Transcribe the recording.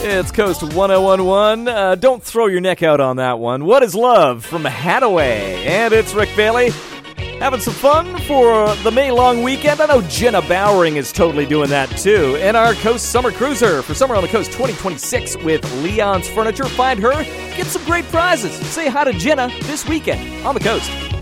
It's Coast 1011. Don't throw your neck out on that one. What is Love from Hadaway? And it's Rick Bailey. Having some fun for the May long weekend. I know Jenna Bowering is totally doing that too. And our Coast Summer Cruiser for Summer on the Coast 2026 with Leon's Furniture. Find her, get some great prizes. Say hi to Jenna this weekend on the Coast.